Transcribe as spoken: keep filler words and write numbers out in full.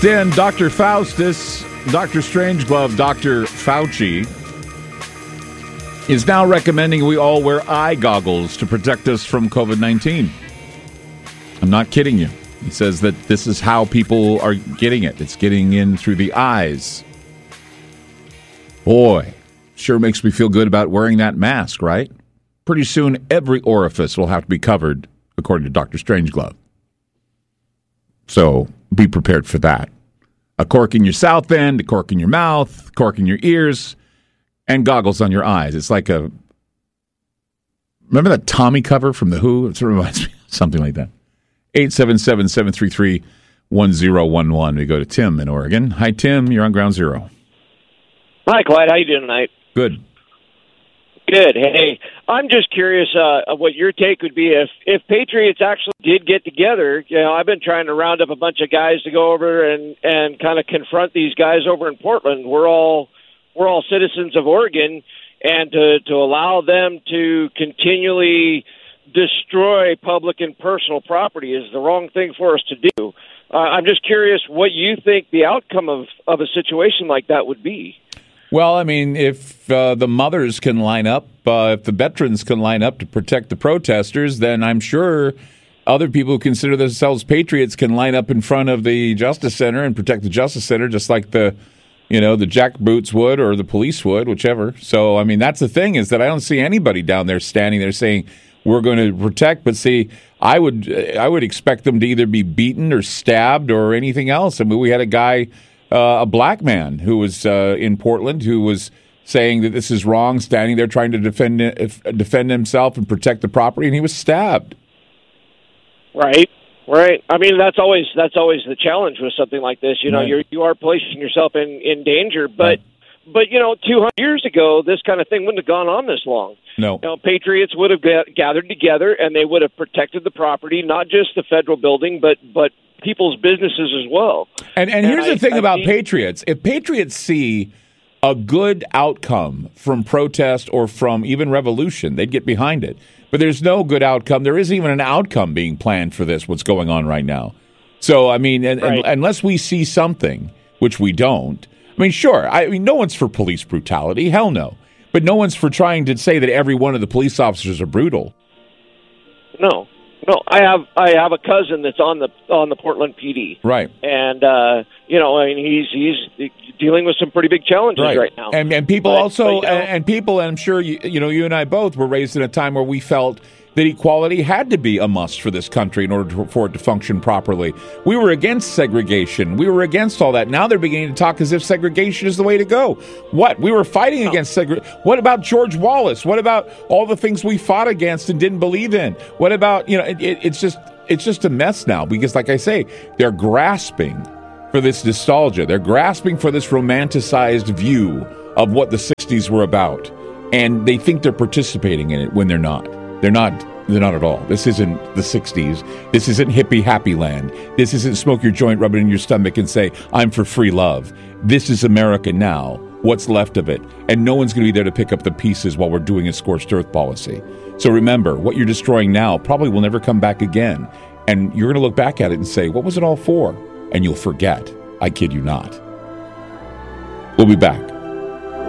Just in, Doctor Faustus, Doctor Strangeglove, Doctor Fauci is now recommending we all wear eye goggles to protect us from covid nineteen. I'm not kidding you. He says that this is how people are getting it. It's getting in through the eyes. Boy, sure makes me feel good about wearing that mask, right? Pretty soon, every orifice will have to be covered, according to Doctor Strangeglove. So be prepared for that. A cork in your south end, a cork in your mouth, a cork in your ears, and goggles on your eyes. It's like a... Remember that Tommy cover from The Who? It reminds me of something like that. eight seven seven, seven three three, one zero one one. We go to Tim in Oregon. Hi, Tim. You're on Ground Zero. Hi, Clyde. How you doing tonight? Good. Good. Hey, I'm just curious uh, what your take would be if, if Patriots actually did get together. You know, I've been trying to round up a bunch of guys to go over and, and kind of confront these guys over in Portland. We're all we're all citizens of Oregon, and to, to allow them to continually destroy public and personal property is the wrong thing for us to do. Uh, I'm just curious what you think the outcome of, of a situation like that would be. Well, I mean, if uh, the mothers can line up, uh, if the veterans can line up to protect the protesters, then I'm sure other people who consider themselves patriots can line up in front of the Justice Center and protect the Justice Center, just like the, you know, the jackboots would or the police would, whichever. So, I mean, that's the thing, is that I don't see anybody down there standing there saying we're going to protect. But see, I would I would expect them to either be beaten or stabbed or anything else. I mean, we had a guy. Uh, a black man who was uh, in Portland who was saying that this is wrong, standing there trying to defend defend himself and protect the property, and he was stabbed. Right, right. I mean, that's always that's always the challenge with something like this. You know, right. you're you are placing yourself in, in danger, but right. but you know, two hundred years ago, this kind of thing wouldn't have gone on this long. No, you know, patriots would have ga- gathered together and they would have protected the property, not just the federal building, but but. people's businesses as well. And and, and here's I, the thing I about see, patriots. If patriots see a good outcome from protest or from even revolution, they'd get behind it. But there's no good outcome. There isn't even an outcome being planned for this, what's going on right now. So, I mean, and, right. and, unless we see something, which we don't, I mean, sure, I mean, no one's for police brutality. Hell no. But no one's for trying to say that every one of the police officers are brutal. No. No, I have I have a cousin that's on the on the Portland P D. Right. And uh, you know, I mean, he's he's dealing with some pretty big challenges right, right now. And and people but, also but, you know, and, and people, and I'm sure you you know you and I both were raised in a time where we felt that equality had to be a must for this country in order to, for it to function properly. We were against segregation. We were against all that. Now they're beginning to talk as if segregation is the way to go. What? We were fighting no. against segregation. What about George Wallace? What about all the things we fought against and didn't believe in? What about, you know, it, it, it's just it's just a mess now because, like I say, they're grasping for this nostalgia. They're grasping for this romanticized view of what the sixties were about. And they think they're participating in it when they're not. They're not. They're not at all. This isn't the sixties. This isn't hippie happy land. This isn't smoke your joint, rub it in your stomach, and say, I'm for free love. This is America now, what's left of it. And no one's going to be there to pick up the pieces while we're doing a scorched earth policy. So remember, what you're destroying now probably will never come back again. And you're going to look back at it and say, what was it all for? And you'll forget. I kid you not. We'll be back.